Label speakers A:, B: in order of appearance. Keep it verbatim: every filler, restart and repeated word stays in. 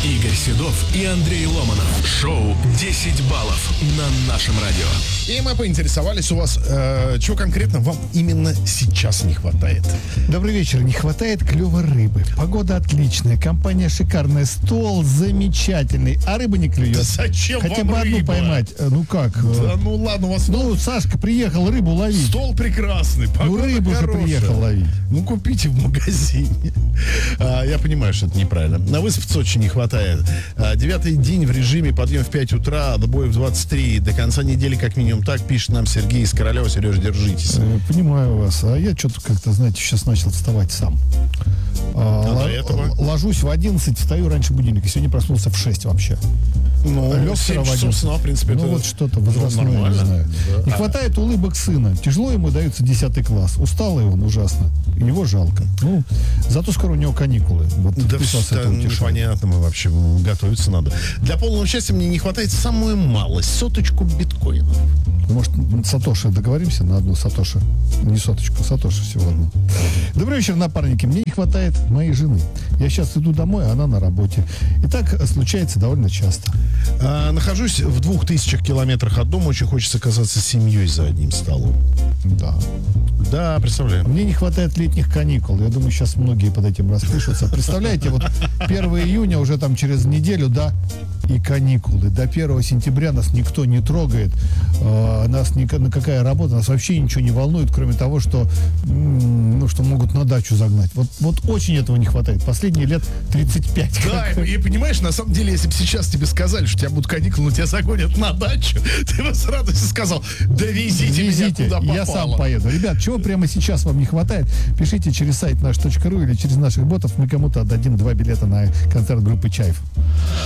A: Игорь Седов и Андрей Ломанов. Шоу десять баллов на нашем радио.
B: И мы поинтересовались у вас, э, чего конкретно вам именно сейчас не хватает.
C: Добрый вечер. Не хватает клевой рыбы. Погода отличная, компания шикарная, стол замечательный, а рыба не клюет.
B: Да зачем
C: Хотя
B: вам
C: бы одну
B: рыба?
C: поймать. Э, Ну как?
B: Да ну ладно, у вас
C: Ну, Сашка приехал рыбу ловить.
B: стол прекрасный, погода
C: Ну, рыбу же
B: хорошая.
C: приехал ловить.
B: Ну, купите в магазине. А, я понимаю, что это неправильно. На выспаться очень не хватает. А, девятый день в режиме, подъем в пять утра, отбой в двадцать три. До конца недели как минимум так, пишет нам Сергей из Королева. Сереж, держитесь.
C: Э, Понимаю вас. А я что-то как-то, знаете, сейчас начал вставать сам. А,
B: А
C: ло-
B: до этого?
C: Ложусь в одиннадцать, встаю раньше будильника. Сегодня проснулся в шесть вообще.
B: Ну,
C: Лег вчера
B: семь
C: в
B: часов
C: одиннадцать.
B: сна, в принципе,
C: Ну
B: это
C: вот что-то возрастное, не
B: нормально.
C: знаю.
B: Да.
C: Не
B: А,
C: хватает улыбок сына. Тяжело ему дается десятый класс. Усталый он ужасно. Его жалко. Ну, зато скоро у него каникулы. Вот
B: Да
C: вписался,
B: все
C: это утешает.
B: непонятно, мы вообще готовиться надо. Для полного счастья мне не хватает самую малость, соточку биткоинов.
C: Может, Сатоши договоримся на одну Сатоши? Не соточку, Сатоши всего одну. Добрый вечер, напарники. Мне не хватает моей жены. Я сейчас иду домой, а она на работе. И так случается довольно часто.
B: А, нахожусь в двух тысячах километрах от дома, очень хочется оказаться с семьей за одним столом.
C: Да.
B: Да, представляю.
C: Мне не хватает летних каникул. Я думаю, сейчас многие под этим распишутся. Представляете, вот первого июня, уже там через неделю, да, и каникулы. До первого сентября нас никто не трогает. Э, нас ни, на какая работа, нас вообще ничего не волнует, кроме того, что, м, ну, что могут на дачу загнать. Вот, вот очень этого не хватает. Последние лет тридцать пять.
B: Да, и, и понимаешь, на самом деле, если бы сейчас тебе сказали, что у тебя будут каникулы, но тебя загонят на дачу, ты бы с радостью сказал, да везите,
C: Везите,
B: меня куда
C: я
B: попало.
C: сам поеду. Ребят, чего прямо сейчас вам не хватает, пишите через сайт наш точка ру или через наших ботов. Мы кому-то отдадим два билета на концерт группы Чайф.